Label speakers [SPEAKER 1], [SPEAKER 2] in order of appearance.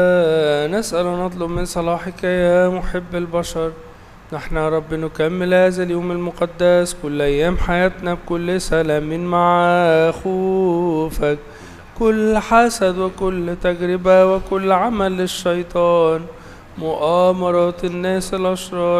[SPEAKER 1] نسأل ونطلب من صلاحك يا محب البشر. نحن يا رب نكمل هذا اليوم المقدس كل أيام حياتنا بكل سلام مع خوفك، كل حسد وكل تجربة وكل عمل للشيطان، مؤامرات الناس الأشرار